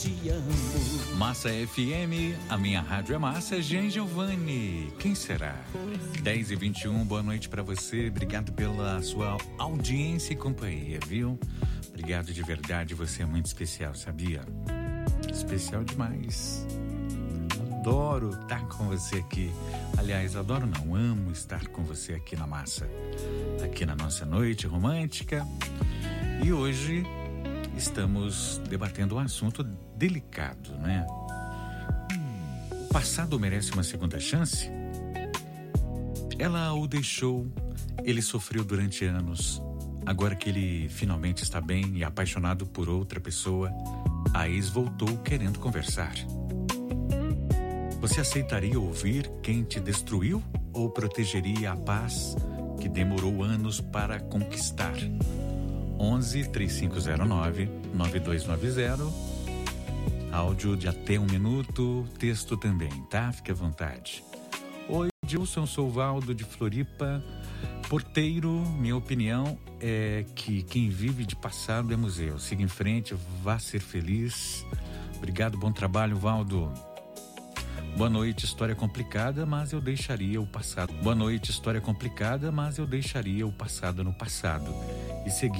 te amo. Massa FM, a minha rádio é massa. Jean Giovanni, quem será? 10h21, boa noite pra você. Obrigado pela sua audiência e companhia, viu? Obrigado de verdade, você é muito especial, sabia? Especial demais. Adoro estar com você aqui. Aliás, adoro não, amo estar com você aqui na Massa. Aqui na nossa noite romântica. E hoje estamos debatendo um assunto delicado, né? O passado merece uma segunda chance? Ela o deixou, ele sofreu durante anos. Agora que ele finalmente está bem e apaixonado por outra pessoa, a ex voltou querendo conversar. Você aceitaria ouvir quem te destruiu ou protegeria a paz que demorou anos para conquistar? 11 3509 9290. Áudio de até 1 minuto, texto também, tá? Fique à vontade. Oi, Dilson, sou o Valdo de Floripa. Porteiro, minha opinião é que quem vive de passado é museu. Siga em frente, vá ser feliz. Obrigado, bom trabalho, Valdo. Boa noite, história complicada, mas eu deixaria o passado. Boa noite, história complicada, mas eu deixaria o passado no passado e seguir